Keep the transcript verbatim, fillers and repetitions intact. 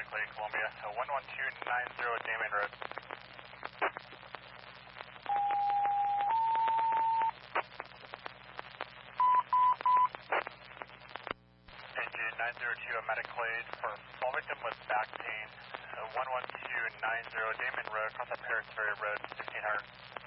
Medical Aid Columbia, uh, one one two nine zero Damien Road. A J nine zero two, a medical aid for fall victim with back pain, uh, one one two nine zero Damien Road, across the Paris Ferry Road, sixteen hundred.